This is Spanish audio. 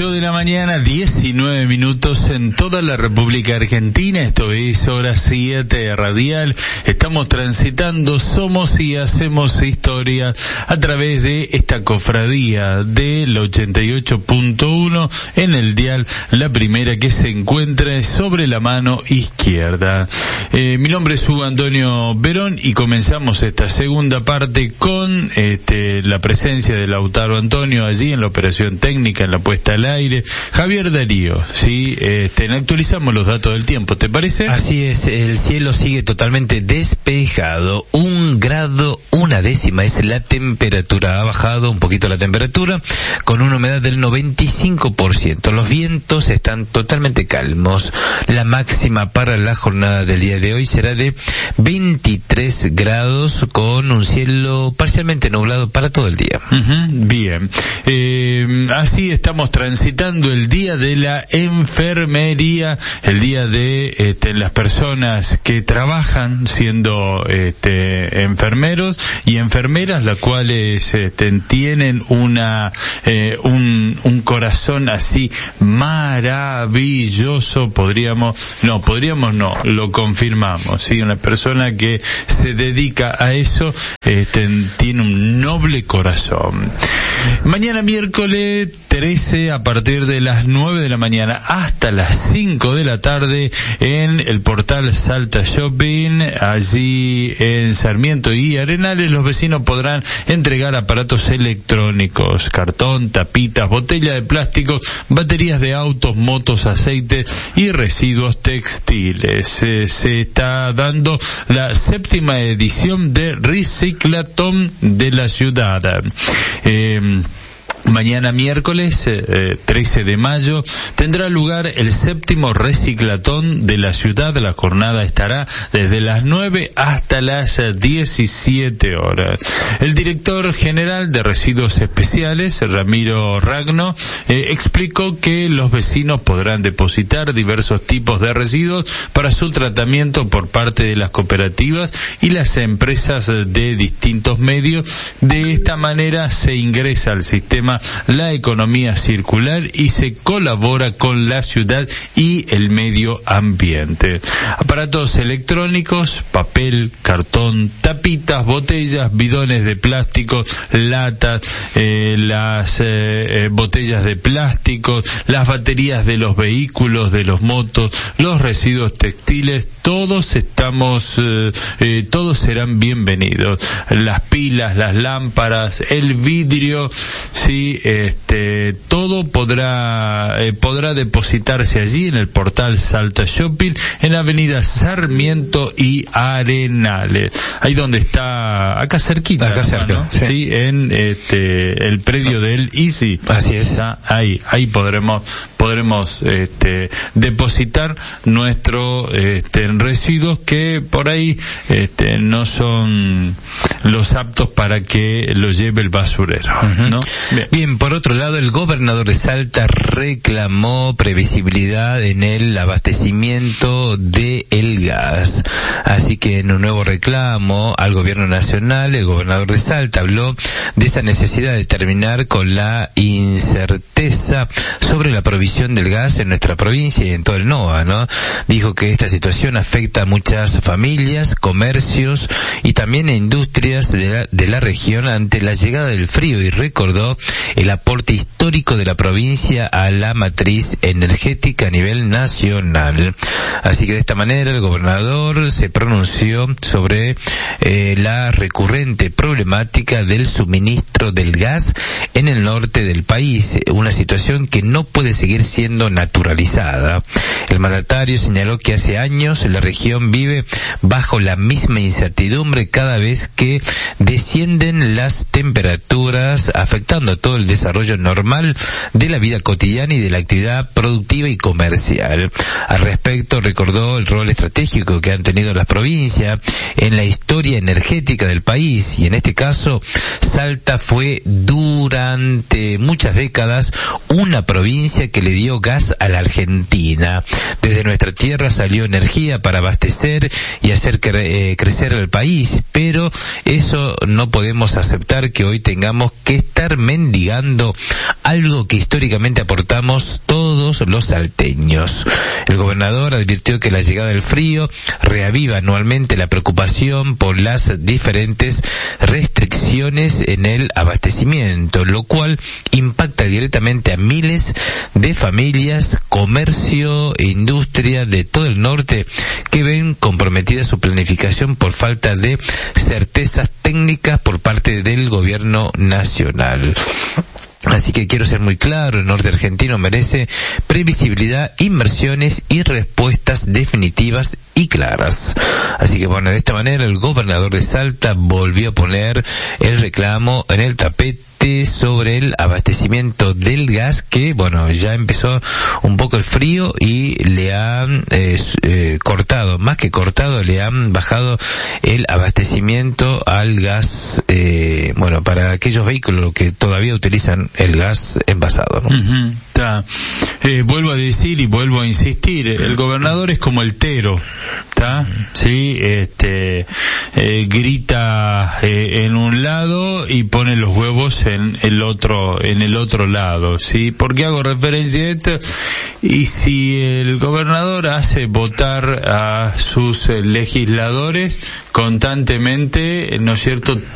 8 de la mañana, 19 minutos en toda la República Argentina. Esto es Hora 7 Radial. Estamos transitando, somos y hacemos historia a través de esta cofradía del 88.1 en el dial, la primera que se encuentra sobre la mano izquierda. Mi nombre es Hugo Antonio Verón y comenzamos esta segunda parte con la presencia de Lautaro Antonio allí en la operación técnica, en la puesta al aire. Javier Darío, ¿sí? Actualizamos los datos del tiempo, ¿te parece? Así es, el cielo sigue totalmente despejado, 1 grado, 1/10 es la temperatura, ha bajado un poquito la temperatura, con una humedad del 95%, los vientos están totalmente calmos, la máxima para la jornada del día de hoy será de 23 grados, con un cielo parcialmente nublado para todo el día. Bien, así estamos transitando el día de la enfermería, el día de las personas que trabajan siendo enfermeros y enfermeras, las cuales tienen un corazón así maravilloso, lo confirmamos, sí, una persona que se dedica a eso tiene un noble corazón. Mañana miércoles 13, a partir de las 9 de la mañana hasta las 5 de la tarde, en el portal Salta Shopping, allí en Sarmiento y Arenales, los vecinos podrán entregar aparatos electrónicos, cartón, tapitas, botella de plástico, baterías de autos, motos, aceite y residuos textiles. Se está dando la 7ª edición de Reciclatón de la ciudad. Mañana miércoles 13 de mayo tendrá lugar el 7º reciclatón de la ciudad. La jornada estará desde las 9 hasta las 17 horas. El director general de Residuos Especiales, Ramiro Ragno, explicó que los vecinos podrán depositar diversos tipos de residuos para su tratamiento por parte de las cooperativas y las empresas de distintos medios. De esta manera se ingresa al sistema la economía circular y se colabora con la ciudad y el medio ambiente. Aparatos electrónicos, papel, cartón, tapitas, botellas, bidones de plástico, latas, las botellas de plástico, las baterías de los vehículos, de los motos, los residuos textiles, todos serán bienvenidos. Las pilas, las lámparas, el vidrio, sí, todo podrá depositarse allí en el portal Salta Shopping, en la avenida Sarmiento y Arenales, ahí donde está, acá cerquita, ¿no? Sí, en el predio del Easy. Así es. Ahí podremos depositar nuestros residuos que por ahí no son los aptos para que los lleve el basurero, ¿no? Bien, por otro lado, el gobernador de Salta reclamó previsibilidad en el abastecimiento del gas. Así que en un nuevo reclamo al gobierno nacional, el gobernador de Salta habló de esa necesidad de terminar con la incerteza sobre la provisión del gas en nuestra provincia y en todo el NOA, ¿no? Dijo que esta situación afecta a muchas familias, comercios y también a industrias de la región ante la llegada del frío, y recordó el aporte histórico de la provincia a la matriz energética a nivel nacional. Así que de esta manera el gobernador se pronunció sobre la recurrente problemática del suministro del gas en el norte del país, una situación que no puede seguir siendo naturalizada. El mandatario señaló que hace años la región vive bajo la misma incertidumbre cada vez que descienden las temperaturas, afectando a todo el desarrollo normal de la vida cotidiana y de la actividad productiva y comercial. Al respecto, recordó el rol estratégico que han tenido las provincias en la historia energética del país, y en este caso Salta fue durante muchas décadas una provincia que le le dio gas a la Argentina. Desde nuestra tierra salió energía para abastecer y hacer crecer el país, pero eso no podemos aceptar, que hoy tengamos que estar mendigando algo que históricamente aportamos todos los salteños. El gobernador advirtió que la llegada del frío reaviva anualmente la preocupación por las diferentes restricciones en el abastecimiento, lo cual impacta directamente a miles de familias, comercio e industria de todo el norte que ven comprometida su planificación por falta de certezas técnicas por parte del gobierno nacional. Así que quiero ser muy claro, el norte argentino merece previsibilidad, inversiones y respuestas definitivas y claras. Así que bueno, de esta manera el gobernador de Salta volvió a poner el reclamo en el tapete sobre el abastecimiento del gas, que bueno, ya empezó un poco el frío y le han cortado, más que cortado, le han bajado el abastecimiento al gas, bueno, para aquellos vehículos que todavía utilizan el gas envasado, ¿no? Uh-huh. Vuelvo a decir y vuelvo a insistir, el gobernador es como el tero, ¿está? Sí, grita en un lado y pone los huevos en el otro lado, ¿sí? ¿Por qué hago referencia a esto? Y si el gobernador hace votar a sus legisladores constantemente, ¿no es cierto?,